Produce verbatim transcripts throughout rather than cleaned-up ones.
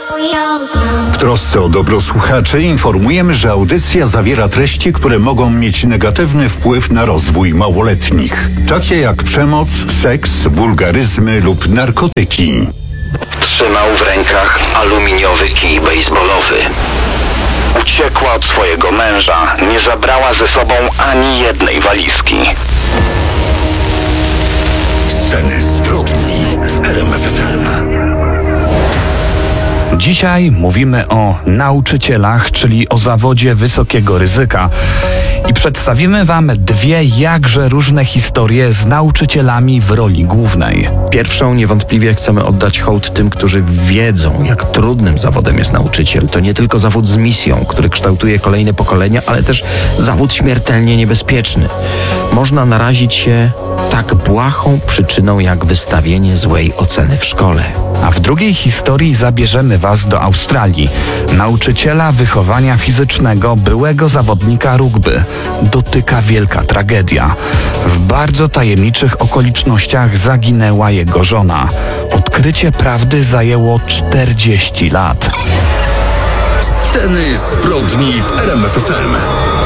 W trosce o dobro słuchaczy informujemy, że audycja zawiera treści, które mogą mieć negatywny wpływ na rozwój małoletnich, takie jak przemoc, seks, wulgaryzmy lub narkotyki. Trzymał w rękach aluminiowy kij bejsbolowy. Uciekła od swojego męża, nie zabrała ze sobą ani jednej walizki. Sceny zbrodni w R M F F M. Dzisiaj mówimy o nauczycielach, czyli o zawodzie wysokiego ryzyka. I przedstawimy Wam dwie jakże różne historie z nauczycielami w roli głównej. Pierwszą niewątpliwie chcemy oddać hołd tym, którzy wiedzą, jak trudnym zawodem jest nauczyciel. To nie tylko zawód z misją, który kształtuje kolejne pokolenia, ale też zawód śmiertelnie niebezpieczny. Można narazić się tak błahą przyczyną jak wystawienie złej oceny w szkole. A w drugiej historii zabierzemy Was do Australii. Nauczyciela wychowania fizycznego, byłego zawodnika rugby. Dotyka wielka tragedia. W bardzo tajemniczych okolicznościach zaginęła jego żona. Odkrycie prawdy zajęło czterdzieści lat. Sceny zbrodni w R M F F M.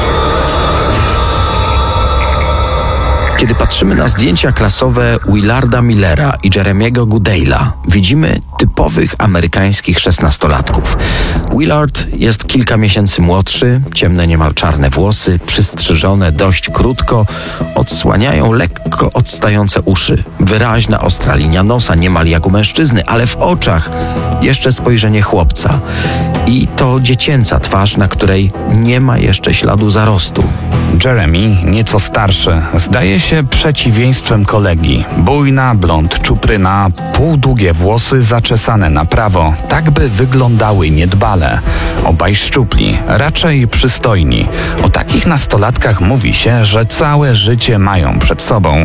Kiedy patrzymy na zdjęcia klasowe Willarda Millera i Jeremiego Goodale'a, widzimy typowych amerykańskich szesnastolatków. Willard jest kilka miesięcy młodszy, ciemne niemal czarne włosy, przystrzyżone dość krótko, odsłaniają lekko odstające uszy. Wyraźna ostra linia nosa, niemal jak u mężczyzny, ale w oczach jeszcze spojrzenie chłopca. I to dziecięca twarz, na której nie ma jeszcze śladu zarostu. Jeremy, nieco starszy, zdaje się przeciwieństwem kolegi. Bujna, blond czupryna, półdługie włosy zaczesane na prawo, tak by wyglądały niedbale. Obaj szczupli, raczej przystojni. O takich nastolatkach mówi się, że całe życie mają przed sobą.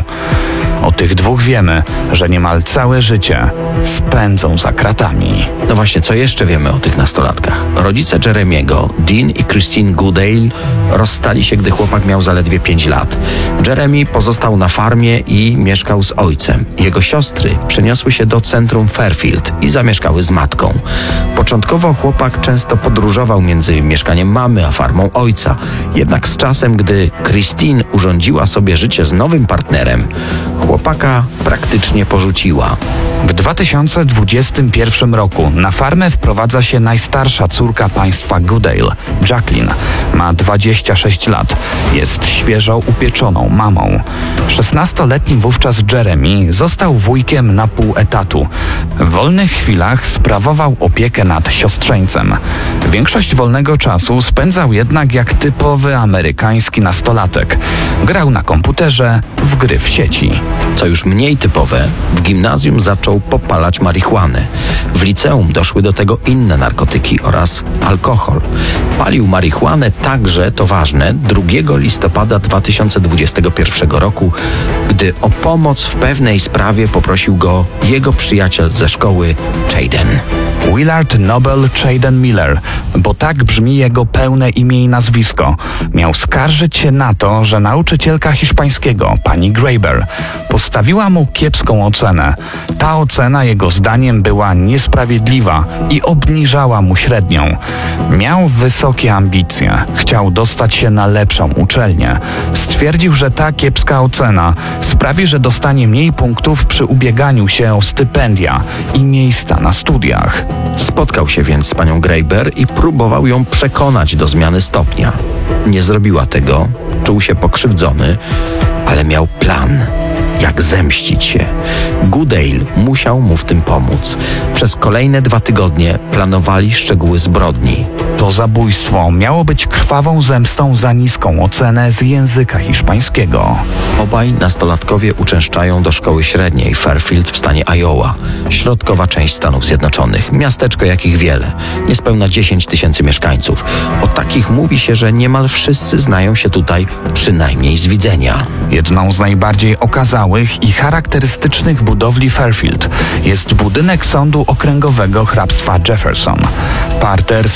O tych dwóch wiemy, że niemal całe życie spędzą za kratami. No właśnie, co jeszcze wiemy o tych nastolatkach? Rodzice Jeremiego, Dean i Christine Goodale, rozstali się, gdy chłopak miał zaledwie pięć lat. Jeremy pozostał na farmie i mieszkał z ojcem. Jego siostry przeniosły się do centrum Fairfield i zamieszkały z matką. Początkowo chłopak często podróżował między mieszkaniem mamy a farmą ojca. Jednak z czasem, gdy Christine urządziła sobie życie z nowym partnerem, chłopaka praktycznie porzuciła. W dwa tysiące dwudziestym pierwszym roku na farmę wprowadza się najstarsza córka państwa Goodale, Jacqueline. Ma dwadzieścia sześć lat. Jest świeżo upieczoną mamą. szesnastoletni wówczas Jeremy został wujkiem na pół etatu. W wolnych chwilach sprawował opiekę nad siostrzeńcem. Większość wolnego czasu spędzał jednak jak typowy amerykański nastolatek. Grał na komputerze, w gry w sieci. Co już mniej typowe, w gimnazjum zaczął popalać marihuanę. W liceum doszły do tego inne narkotyki oraz alkohol. Palił marihuanę także, to ważne, drugiego listopada dwa tysiące dwudziestego pierwszego roku, gdy o pomoc w pewnej sprawie poprosił go jego przyjaciel ze szkoły, Jaden. Willard Nobel Chaden Miller, bo tak brzmi jego pełne imię i nazwisko. Miał skarżyć się na to, że nauczycielka hiszpańskiego, pani Graber, postawiła mu kiepską ocenę. Ta ocena jego zdaniem była niesprawiedliwa i obniżała mu średnią. Miał wysokie ambicje. Chciał dostać się na lepszą uczelnię. Stwierdził, że ta kiepska ocena sprawi, że dostanie mniej punktów przy ubieganiu się o stypendia i miejsca na studiach. Spotkał się więc z panią Graber i próbował ją przekonać do zmiany stopnia. Nie zrobiła tego, czuł się pokrzywdzony, ale miał plan, jak zemścić się. Goodale musiał mu w tym pomóc. Przez kolejne dwa tygodnie planowali szczegóły zbrodni. To zabójstwo miało być krwawą zemstą za niską ocenę z języka hiszpańskiego. Obaj nastolatkowie uczęszczają do szkoły średniej Fairfield w stanie Iowa, środkowa część Stanów Zjednoczonych. Miasteczko jakich wiele, niespełna dziesięć tysięcy mieszkańców. O takich mówi się, że niemal wszyscy znają się tutaj przynajmniej z widzenia. Jedną z najbardziej okazałych i charakterystycznych budowli Fairfield jest budynek Sądu Okręgowego Hrabstwa Jefferson. Parter z piaskowego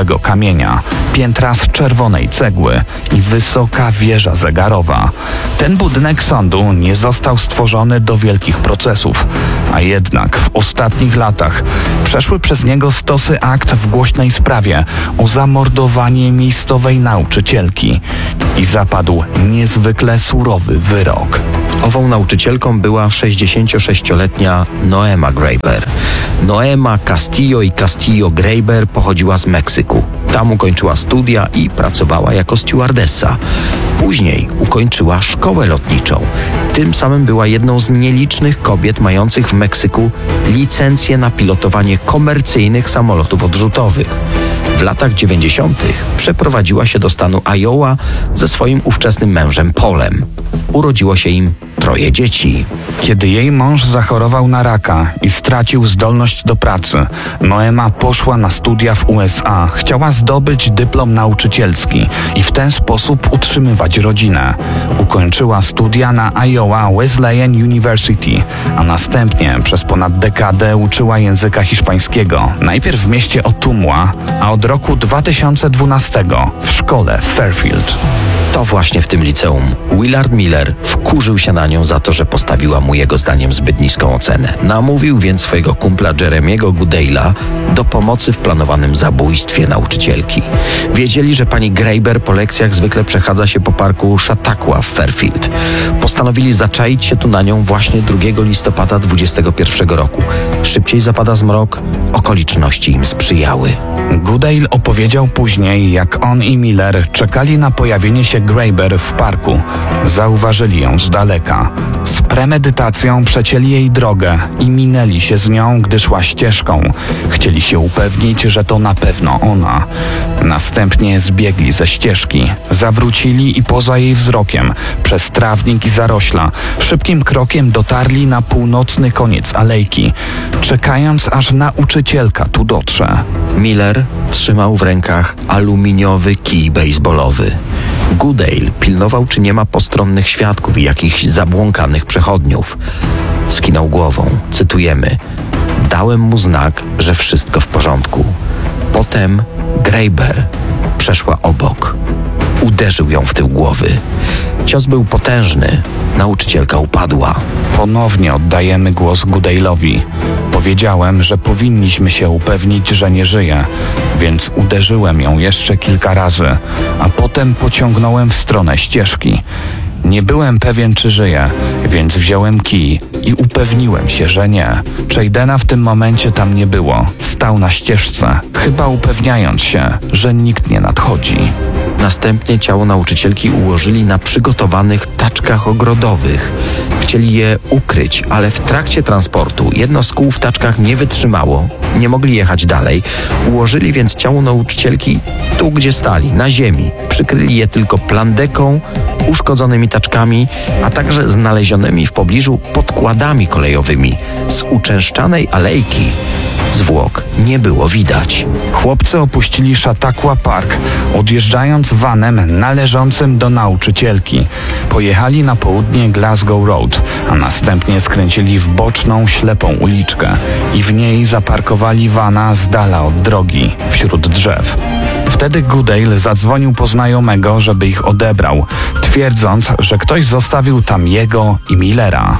białego kamienia, piętra z czerwonej cegły i wysoka wieża zegarowa. Ten budynek sądu nie został stworzony do wielkich procesów, a jednak w ostatnich latach przeszły przez niego stosy akt w głośnej sprawie o zamordowanie miejscowej nauczycielki i zapadł niezwykle surowy wyrok. Ową nauczycielką była sześćdziesięciosześcioletnia Noema Graeber. Noema Castillo i Castillo Graeber pochodziła z Meksyku. Tam ukończyła studia i pracowała jako stewardessa. Później ukończyła szkołę lotniczą. Tym samym była jedną z nielicznych kobiet mających w Meksyku licencję na pilotowanie komercyjnych samolotów odrzutowych. W latach dziewięćdziesiątych przeprowadziła się do stanu Iowa ze swoim ówczesnym mężem Paulem. Urodziło się im troje dzieci. Kiedy jej mąż zachorował na raka i stracił zdolność do pracy, Noema poszła na studia w U S A. Chciała zdobyć dyplom nauczycielski i w ten sposób utrzymywać rodzinę. Ukończyła studia na Iowa Wesleyan University, a następnie przez ponad dekadę uczyła języka hiszpańskiego. Najpierw w mieście Ottumwa, a od roku dwa tysiące dwunastego w szkole w Fairfield. To właśnie w tym liceum Willard Miller wkurzył się na nią za to, że postawiła mu jego zdaniem zbyt niską ocenę. Namówił więc swojego kumpla Jeremiego Goodale'a do pomocy w planowanym zabójstwie nauczycielki. Wiedzieli, że pani Graeber po lekcjach zwykle przechadza się po parku Chautauqua w Fairfield. Postanowili zaczaić się tu na nią właśnie drugiego listopada dwudziestego pierwszego roku. Szybciej zapada zmrok, okoliczności im sprzyjały. Goodale opowiedział później, jak on i Miller czekali na pojawienie się Graeber w parku. Zauważyli ją z daleka. Z premedytacją przecięli jej drogę i minęli się z nią, gdy szła ścieżką. Chcieli się upewnić, że to na pewno ona. Następnie zbiegli ze ścieżki. Zawrócili i poza jej wzrokiem, przez trawnik i zarośla, szybkim krokiem dotarli na północny koniec alejki, czekając, aż nauczycielka tu dotrze. Miller trzymał w rękach aluminiowy kij bejsbolowy. Goodale pilnował, czy nie ma postronnych świadków i jakichś zabłąkanych przechodniów. Skinął głową. Cytujemy: dałem mu znak, że wszystko w porządku. Potem Graeber przeszła obok. Uderzył ją w tył głowy. Cios był potężny. Nauczycielka upadła. Ponownie oddajemy głos Goodale'owi. Powiedziałem, że powinniśmy się upewnić, że nie żyje, więc uderzyłem ją jeszcze kilka razy, a potem pociągnąłem w stronę ścieżki. Nie byłem pewien, czy żyje, więc wziąłem kij i upewniłem się, że nie. Chadena w tym momencie tam nie było. Stał na ścieżce, chyba upewniając się, że nikt nie nadchodzi. Następnie ciało nauczycielki ułożyli na przygotowanych taczkach ogrodowych. Chcieli je ukryć, ale w trakcie transportu jedno z kół w taczkach nie wytrzymało. Nie mogli jechać dalej. Ułożyli więc ciało nauczycielki tu, gdzie stali, na ziemi. Przykryli je tylko plandeką, uszkodzonymi taczkami, a także znalezionymi w pobliżu podkładami kolejowymi. Z uczęszczanej alejki zwłok nie było widać. Chłopcy opuścili Chautauqua Park, odjeżdżając vanem należącym do nauczycielki. Pojechali na południe Glasgow Road, a następnie skręcili w boczną, ślepą uliczkę i w niej zaparkowali vana z dala od drogi, wśród drzew. Wtedy Goodale zadzwonił po znajomego, żeby ich odebrał, twierdząc, że ktoś zostawił tam jego i Millera.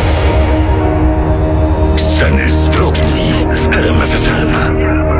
Sceny zbrodni w R M F F M.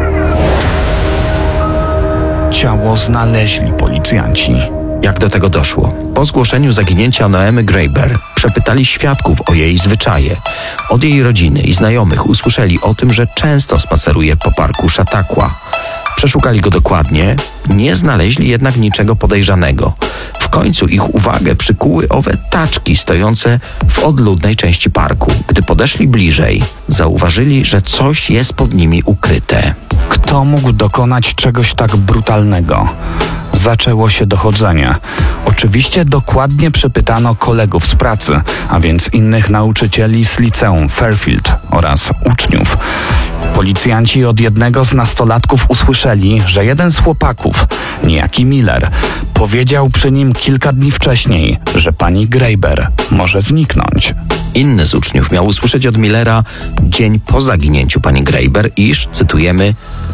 Ciało znaleźli policjanci. Jak do tego doszło? Po zgłoszeniu zaginięcia Noemy Graeber przepytali świadków o jej zwyczaje. Od jej rodziny i znajomych usłyszeli o tym, że często spaceruje po parku Chautauqua. Przeszukali go dokładnie, nie znaleźli jednak niczego podejrzanego. W końcu ich uwagę przykuły owe taczki stojące w odludnej części parku. Gdy podeszli bliżej, zauważyli, że coś jest pod nimi ukryte. Kto mógł dokonać czegoś tak brutalnego? Zaczęło się dochodzenie. Oczywiście dokładnie przepytano kolegów z pracy, a więc innych nauczycieli z liceum Fairfield oraz uczniów. Policjanci od jednego z nastolatków usłyszeli, że jeden z chłopaków, niejaki Miller, powiedział przy nim kilka dni wcześniej, że pani Graeber może zniknąć. Inny z uczniów miał usłyszeć od Millera dzień po zaginięciu pani Graeber, iż, cytujemy,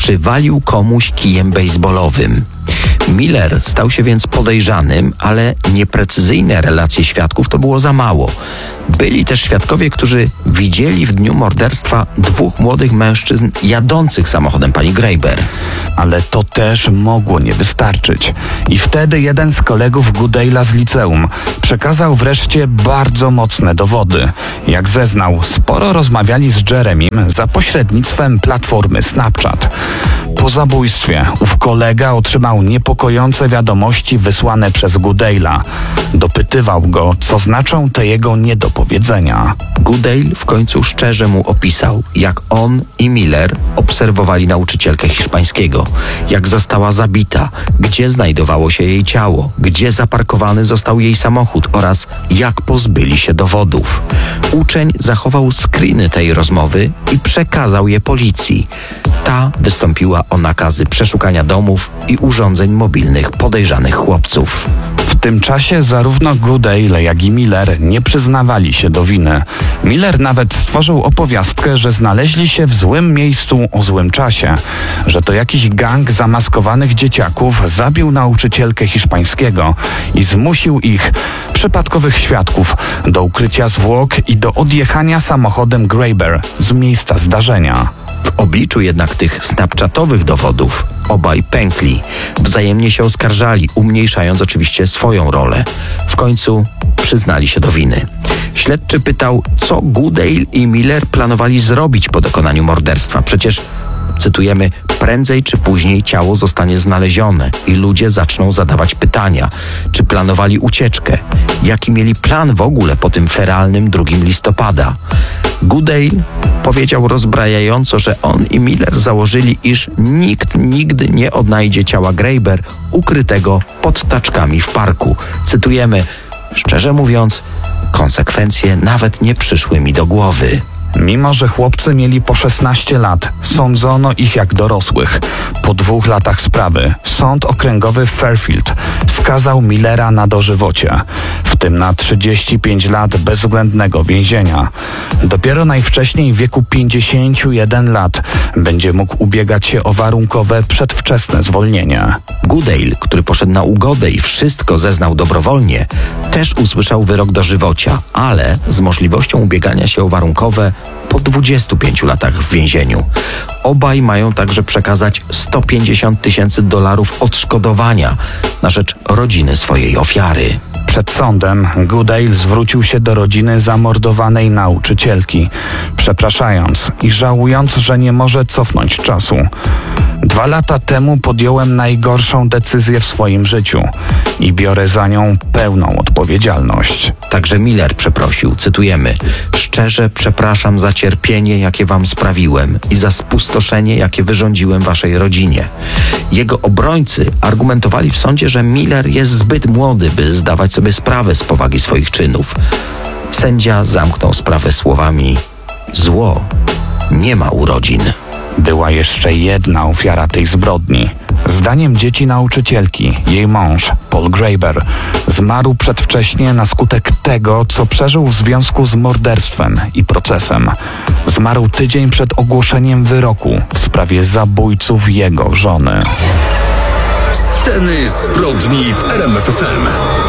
przywalił komuś kijem bejsbolowym. Miller stał się więc podejrzanym, ale nieprecyzyjne relacje świadków to było za mało. Byli też świadkowie, którzy widzieli w dniu morderstwa dwóch młodych mężczyzn jadących samochodem pani Graeber. Ale to też mogło nie wystarczyć. I wtedy jeden z kolegów Goodale'a z liceum przekazał wreszcie bardzo mocne dowody. Jak zeznał, sporo rozmawiali z Jeremym za pośrednictwem platformy Snapchat. Po zabójstwie ów kolega otrzymał niepokojące wiadomości wysłane przez Goodale'a. Dopytywał go, co znaczą te jego niedopowiedzenia. Goodale w końcu szczerze mu opisał, jak on i Miller obserwowali nauczycielkę hiszpańskiego, jak została zabita, gdzie znajdowało się jej ciało, gdzie zaparkowany został jej samochód oraz jak pozbyli się dowodów. Uczeń zachował screeny tej rozmowy i przekazał je policji. Ta wystąpiła o nakazy przeszukania domów i urządzeń mobilnych podejrzanych chłopców. W tym czasie zarówno Goodale, jak i Miller nie przyznawali się do winy. Miller nawet stworzył opowiastkę, że znaleźli się w złym miejscu o złym czasie, że to jakiś gang zamaskowanych dzieciaków zabił nauczycielkę hiszpańskiego i zmusił ich, przypadkowych świadków, do ukrycia zwłok i do odjechania samochodem Graeber z miejsca zdarzenia. W obliczu jednak tych snapchatowych dowodów obaj pękli, wzajemnie się oskarżali, umniejszając oczywiście swoją rolę. W końcu przyznali się do winy. Śledczy pytał, co Goodale i Miller planowali zrobić po dokonaniu morderstwa. Przecież, cytujemy, prędzej czy później ciało zostanie znalezione i ludzie zaczną zadawać pytania. Czy planowali ucieczkę? Jaki mieli plan w ogóle po tym feralnym drugim listopada? Goodale powiedział rozbrajająco, że on i Miller założyli, iż nikt nigdy nie odnajdzie ciała Graeber ukrytego pod taczkami w parku. Cytujemy, szczerze mówiąc, konsekwencje nawet nie przyszły mi do głowy. Mimo że chłopcy mieli po szesnaście lat, sądzono ich jak dorosłych. Po dwóch latach sprawy Sąd Okręgowy w Fairfield skazał Millera na dożywocie, w tym na trzydzieści pięć lat bezwzględnego więzienia. Dopiero najwcześniej w wieku pięćdziesięciu jeden lat będzie mógł ubiegać się o warunkowe przedwczesne zwolnienie. Goodale, który poszedł na ugodę i wszystko zeznał dobrowolnie, też usłyszał wyrok dożywocia, ale z możliwością ubiegania się o warunkowe po dwudziestu pięciu latach w więzieniu. Obaj mają także przekazać sto pięćdziesiąt tysięcy dolarów odszkodowania na rzecz rodziny swojej ofiary. Przed sądem Goodale zwrócił się do rodziny zamordowanej nauczycielki, przepraszając i żałując, że nie może cofnąć czasu. Dwa lata temu podjąłem najgorszą decyzję w swoim życiu i biorę za nią pełną odpowiedzialność. Także Miller przeprosił, cytujemy, szczerze przepraszam za cierpienie, jakie wam sprawiłem i za spustoszenie, jakie wyrządziłem waszej rodzinie. Jego obrońcy argumentowali w sądzie, że Miller jest zbyt młody, by zdawać sobie sprawę z powagi swoich czynów. Sędzia zamknął sprawę słowami, zło nie ma urodzin. Była jeszcze jedna ofiara tej zbrodni. Zdaniem dzieci nauczycielki, jej mąż, Paul Graeber, zmarł przedwcześnie na skutek tego, co przeżył w związku z morderstwem i procesem. Zmarł tydzień przed ogłoszeniem wyroku w sprawie zabójców jego żony. Sceny zbrodni w R M F F M.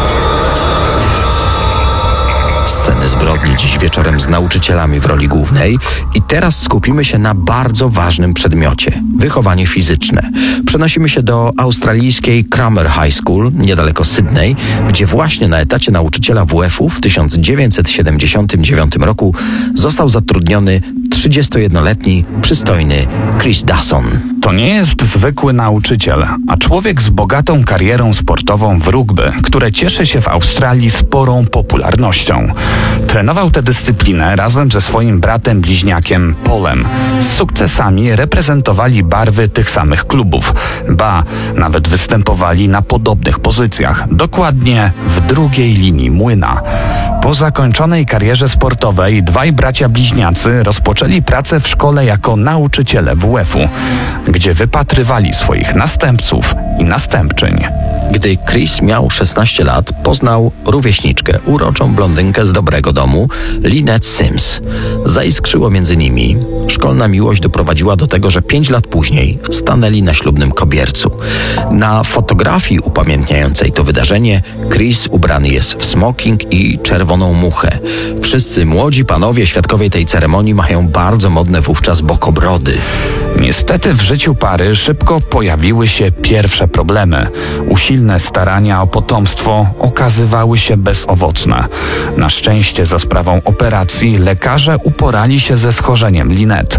Sceny zbrodni dziś wieczorem z nauczycielami w roli głównej i teraz skupimy się na bardzo ważnym przedmiocie – wychowanie fizyczne. Przenosimy się do australijskiej Cromer High School, niedaleko Sydney, gdzie właśnie na etacie nauczyciela W F-u w tysiąc dziewięćset siedemdziesiątym dziewiątym roku został zatrudniony trzydziestojednoletni, przystojny Chris Dawson. To nie jest zwykły nauczyciel, a człowiek z bogatą karierą sportową w rugby, które cieszy się w Australii sporą popularnością. Trenował tę dyscyplinę razem ze swoim bratem bliźniakiem Paulem. Z sukcesami reprezentowali barwy tych samych klubów. Ba, nawet występowali na podobnych pozycjach, dokładnie w drugiej linii młyna. Po zakończonej karierze sportowej dwaj bracia bliźniacy rozpoczęli pracę w szkole jako nauczyciele W F u, gdzie wypatrywali swoich następców i następczyń. Gdy Chris miał szesnaście lat, poznał rówieśniczkę, uroczą blondynkę z dobrego domu, Lynette Sims. Zaiskrzyło między nimi. Szkolna miłość doprowadziła do tego, że pięć lat później stanęli na ślubnym kobiercu. Na fotografii upamiętniającej to wydarzenie Chris ubrany jest w smoking i czerwoną muchę. Wszyscy młodzi panowie świadkowie tej ceremonii mają bardzo modne wówczas bokobrody. Niestety w życiu pary szybko pojawiły się pierwsze problemy. Usilne starania o potomstwo okazywały się bezowocne. Na szczęście za sprawą operacji lekarze uporali się ze schorzeniem Lynette.